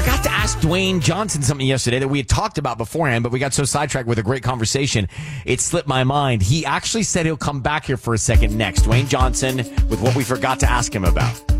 forgot to ask Dwayne Johnson something yesterday that we had talked about beforehand, but we got so sidetracked with a great conversation, it slipped my mind. He actually said he'll come back here for a second next. Dwayne Johnson with what we forgot to ask him about.